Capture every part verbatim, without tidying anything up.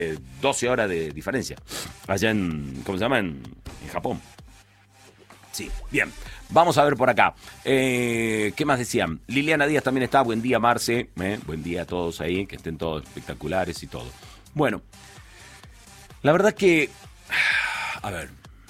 eh, doce horas de diferencia. Allá en, ¿cómo se llama? En, en Japón. Sí, bien. Vamos a ver por acá. Eh, ¿Qué más decían? Liliana Díaz también está. Buen día, Marce. Eh, buen día a todos ahí, que estén todos espectaculares y todo. Bueno, la verdad que... A ver.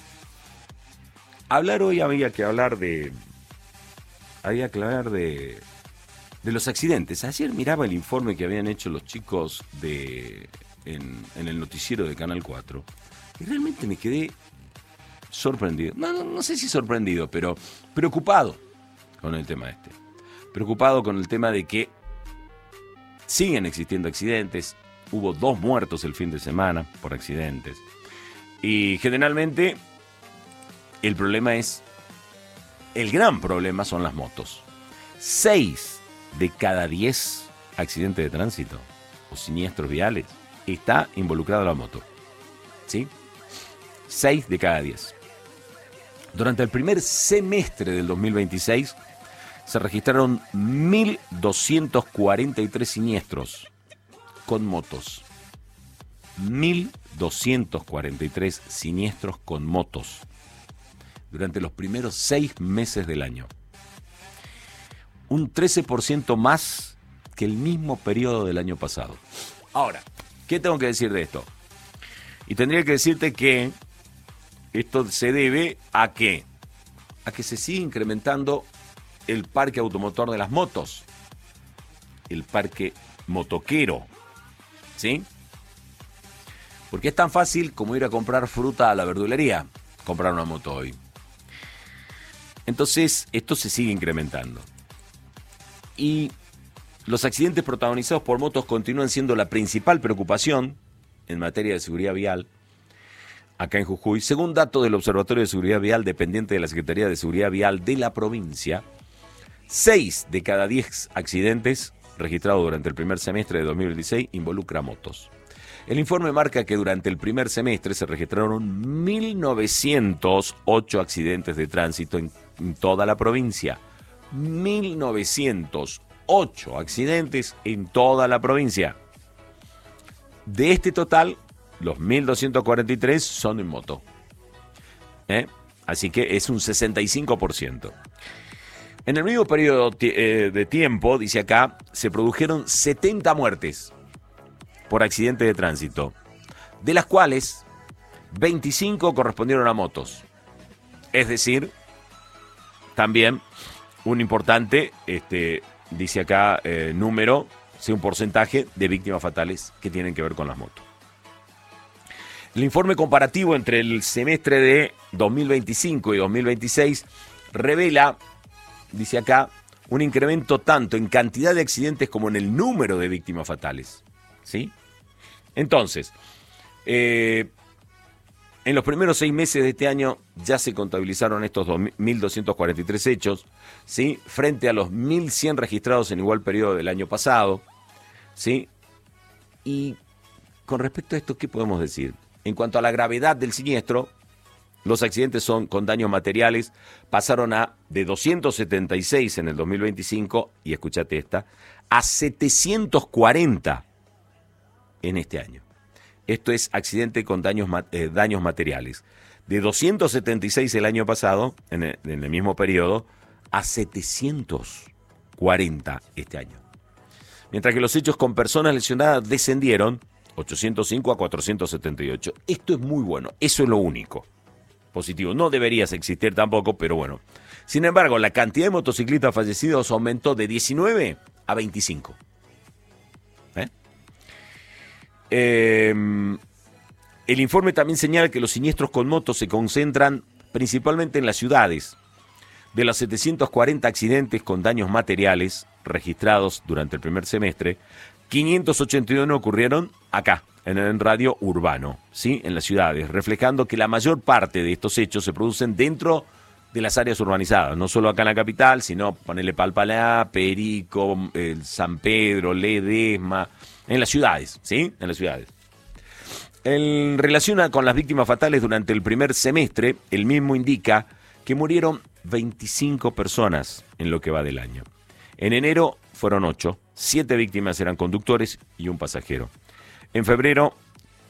Hablar hoy había que hablar de... Había que hablar de... De los accidentes. Ayer miraba el informe que habían hecho los chicos de en, en el noticiero de Canal cuatro. Y realmente me quedé... sorprendido, no, no, no sé si sorprendido, pero preocupado con el tema este. Preocupado con el tema de que siguen existiendo accidentes. Hubo dos muertos el fin de semana por accidentes. Y generalmente el problema es, el gran problema son las motos. Seis de cada diez accidentes de tránsito o siniestros viales está involucrada la moto. ¿Sí? Seis de cada diez. Durante el primer semestre del dos mil veintiséis se registraron mil doscientos cuarenta y tres siniestros con motos. mil doscientos cuarenta y tres siniestros con motos durante los primeros seis meses del año. Un trece por ciento más que el mismo periodo del año pasado. Ahora, ¿qué tengo que decir de esto? Y tendría que decirte que esto se debe a que, a que se sigue incrementando el parque automotor de las motos, el parque motoquero, ¿sí? Porque es tan fácil como ir a comprar fruta a la verdulería, comprar una moto hoy. Entonces, esto se sigue incrementando. Y los accidentes protagonizados por motos continúan siendo la principal preocupación en materia de seguridad vial acá en Jujuy. Según datos del Observatorio de Seguridad Vial dependiente de la Secretaría de Seguridad Vial de la provincia, seis de cada diez accidentes registrados durante el primer semestre de dos mil veintiséis involucra motos. El informe marca que durante el primer semestre se registraron mil novecientos ocho accidentes de tránsito en, en toda la provincia. mil novecientos ocho accidentes en toda la provincia. De este total, los mil doscientos cuarenta y tres son en moto. ¿Eh? Así que es un sesenta y cinco por ciento. En el mismo periodo de tiempo, dice acá, se produjeron setenta muertes por accidentes de tránsito, de las cuales veinticinco correspondieron a motos. Es decir, también un importante, este, dice acá, eh, número, sí, un porcentaje de víctimas fatales que tienen que ver con las motos. El informe comparativo entre el semestre de dos mil veinticinco y dos mil veintiséis revela, dice acá, un incremento tanto en cantidad de accidentes como en el número de víctimas fatales. ¿Sí? Entonces, eh, en los primeros seis meses de este año ya se contabilizaron estos mil doscientos cuarenta y tres hechos, ¿sí? Frente a los mil cien registrados en igual periodo del año pasado. ¿Sí? Y con respecto a esto, ¿qué podemos decir? En cuanto a la gravedad del siniestro, los accidentes son con daños materiales pasaron a de doscientos setenta y seis en el dos mil veinticinco, y escúchate esta, a setecientos cuarenta en este año. Esto es accidente con daños, eh, daños materiales. De doscientos setenta y seis el año pasado, en el, en el mismo periodo, a setecientos cuarenta este año. Mientras que los hechos con personas lesionadas descendieron ochocientos cinco a cuatrocientos setenta y ocho. Esto es muy bueno, eso es lo único positivo. No deberías existir tampoco, pero bueno. Sin embargo, la cantidad de motociclistas fallecidos aumentó de diecinueve a veinticinco. ¿Eh? Eh, el informe también señala que los siniestros con motos se concentran principalmente en las ciudades. De los setecientos cuarenta accidentes con daños materiales registrados durante el primer semestre, quinientos ochenta y uno ocurrieron acá, en el radio urbano, ¿sí? En las ciudades, reflejando que la mayor parte de estos hechos se producen dentro de las áreas urbanizadas, no solo acá en la capital, sino ponerle Palpalá, Perico, eh, San Pedro, Ledesma, en las ciudades, ¿sí? En las ciudades. En relación a, con las víctimas fatales durante el primer semestre, el mismo indica que murieron veinticinco personas en lo que va del año. En enero fueron ocho, siete víctimas eran conductores y un pasajero. En febrero